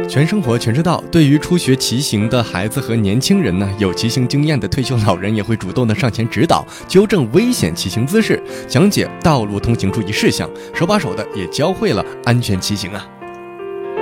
全生活全知道，对于初学骑行的孩子和年轻人呢，有骑行经验的退休老人也会主动的上前指导，纠正危险骑行姿势，讲解道路通行注意事项，手把手的也教会了安全骑行啊。